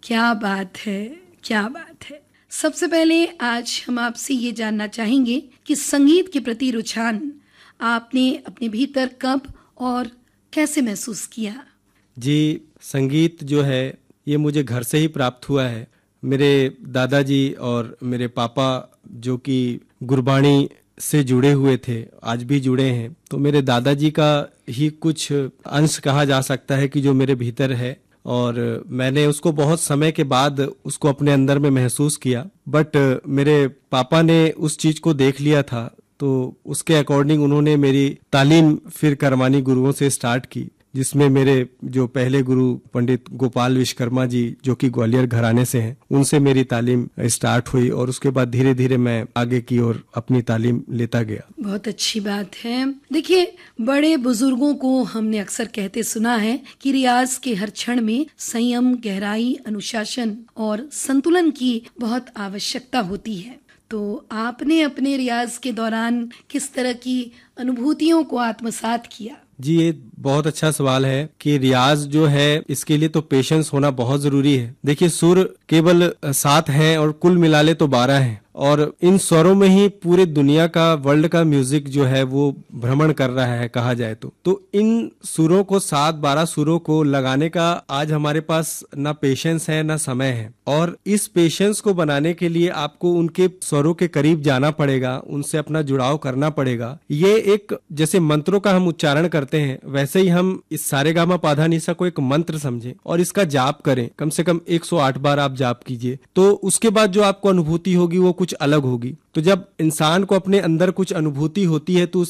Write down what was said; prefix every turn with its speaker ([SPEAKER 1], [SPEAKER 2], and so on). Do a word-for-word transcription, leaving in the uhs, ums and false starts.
[SPEAKER 1] क्या बात है, क्या बात है। सबसे पहले आज हम आपसे ये जानना चाहेंगे कि संगीत के प्रति रुझान आपने अपने भीतर कब और कैसे महसूस किया?
[SPEAKER 2] जी, संगीत जो है ये मुझे घर से ही प्राप्त हुआ है। मेरे दादाजी और मेरे पापा जो कि गुरबाणी से जुड़े हुए थे, आज भी जुड़े हैं, तो मेरे दादाजी का ही कुछ अंश कहा जा सकता है कि जो मेरे भीतर है, और मैंने उसको बहुत समय के बाद उसको अपने अंदर में महसूस किया। बट मेरे पापा ने उस चीज को देख लिया था, तो उसके अकॉर्डिंग उन्होंने मेरी तालीम फिर करवानी गुरुओं से स्टार्ट की, जिसमें मेरे जो पहले गुरु पंडित गोपाल विश्वकर्मा जी जो कि ग्वालियर घराने से हैं, उनसे मेरी तालीम स्टार्ट हुई और उसके बाद धीरे धीरे मैं आगे की ओर अपनी तालीम लेता गया।
[SPEAKER 1] बहुत अच्छी बात है। देखिए, बड़े बुजुर्गों को हमने अक्सर कहते सुना है कि रियाज के हर क्षण में संयम, गहराई, अनुशासन और संतुलन की बहुत आवश्यकता होती है। तो आपने अपने रियाज के दौरान किस तरह की अनुभूतियों को आत्मसात किया?
[SPEAKER 2] जी, ये बहुत अच्छा सवाल है कि रियाज जो है इसके लिए तो पेशेंस होना बहुत जरूरी है। देखिए, सुर केवल सात हैं और कुल मिला ले तो बारह हैं, और इन स्वरों में ही पूरे दुनिया का, वर्ल्ड का म्यूजिक जो है वो भ्रमण कर रहा है कहा जाए तो तो इन सुरों को, सात बारह सुरों को लगाने का आज हमारे पास ना पेशेंस है ना समय है, और इस पेशेंस को बनाने के लिए आपको उनके स्वरों के करीब जाना पड़ेगा, उनसे अपना जुड़ाव करना पड़ेगा। ये एक, जैसे मंत्रों का हम उच्चारण करते हैं, वैसे ही हम इस सारेगामा पाधा निसा को एक मंत्र समझें और इसका जाप करें। कम से कम एक सौ आठ बार आप जाप कीजिए, तो उसके बाद जो आपको अनुभूति होगी वो कुछ अलग होगी। तो जब इंसान को अपने अंदर कुछ अनुभूति होती है तो